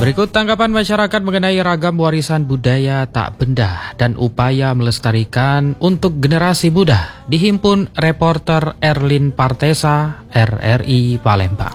Berikut tanggapan masyarakat mengenai ragam warisan budaya tak benda dan upaya melestarikan untuk generasi muda. Dihimpun reporter Erlin Partesa, RRI Palembang.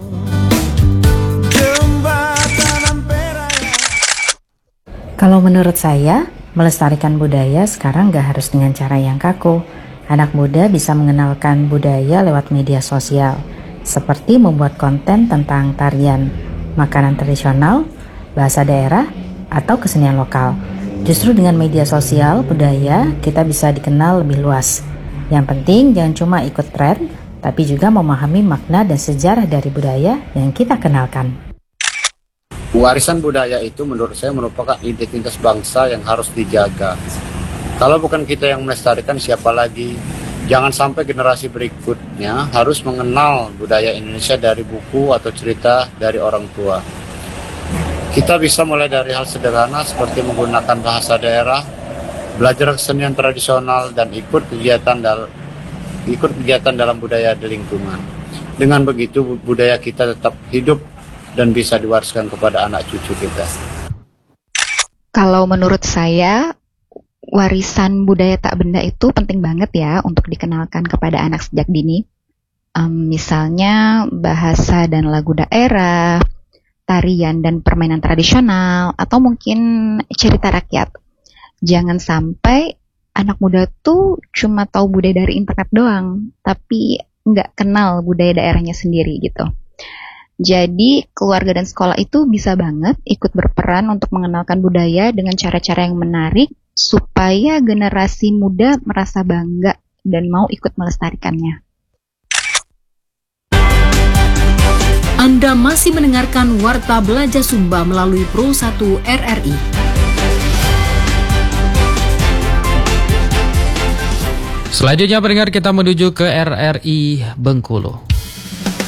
Kalau menurut saya, melestarikan budaya sekarang gak harus dengan cara yang kaku. Anak muda bisa mengenalkan budaya lewat media sosial, seperti membuat konten tentang tarian, makanan tradisional, bahasa daerah, atau kesenian lokal. Justru dengan media sosial budaya, kita bisa dikenal lebih luas. Yang penting jangan cuma ikut tren, tapi juga memahami makna dan sejarah dari budaya yang kita kenalkan. Warisan budaya itu menurut saya merupakan identitas bangsa yang harus dijaga. Kalau bukan kita yang melestarikan, siapa lagi? Jangan sampai generasi berikutnya harus mengenal budaya Indonesia dari buku atau cerita dari orang tua. Kita bisa mulai dari hal sederhana seperti menggunakan bahasa daerah, belajar kesenian tradisional, dan ikut kegiatan dalam budaya di lingkungan. Dengan begitu, budaya kita tetap hidup dan bisa diwariskan kepada anak cucu kita. Kalau menurut saya, warisan budaya tak benda itu penting banget ya untuk dikenalkan kepada anak sejak dini. Misalnya bahasa dan lagu daerah, tarian dan permainan tradisional, atau mungkin cerita rakyat. Jangan sampai anak muda tuh cuma tahu budaya dari internet doang, tapi nggak kenal budaya daerahnya sendiri gitu. Jadi keluarga dan sekolah itu bisa banget ikut berperan untuk mengenalkan budaya dengan cara-cara yang menarik, supaya generasi muda merasa bangga dan mau ikut melestarikannya. Anda masih mendengarkan Warta Belajar Sumba melalui Pro 1 RRI. Selanjutnya pendengar, kita menuju ke RRI Bengkulu.